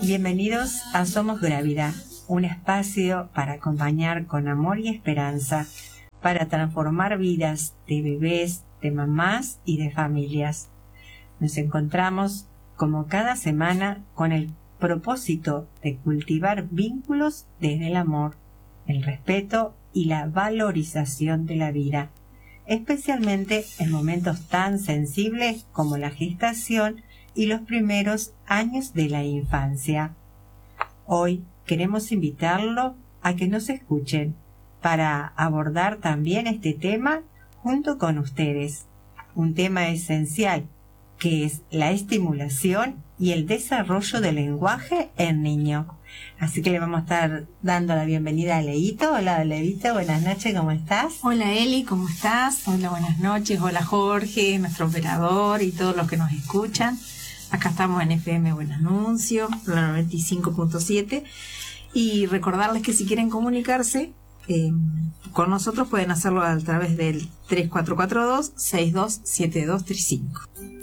Bienvenidos a Somos Gravidad, un espacio para acompañar con amor y esperanza, para transformar vidas de bebés, de mamás y de familias. Nos encontramos como cada semana con el propósito de cultivar vínculos desde el amor, el respeto y la valorización de la vida, especialmente en momentos tan sensibles como la gestación y los primeros años de la infancia. Hoy queremos invitarlo a que nos escuchen para abordar también este tema junto con ustedes, un tema esencial que es la estimulación y el desarrollo del lenguaje en niños. Así que le vamos a estar dando la bienvenida a Leito. Hola Leito, buenas noches, ¿cómo estás? Hola Eli, ¿cómo estás? Hola, buenas noches. Hola Jorge, nuestro operador y todos los que nos escuchan. Acá estamos en FM Buen Anuncio, la 95.7. Y recordarles que si quieren comunicarse con nosotros pueden hacerlo a través del 3442-627235.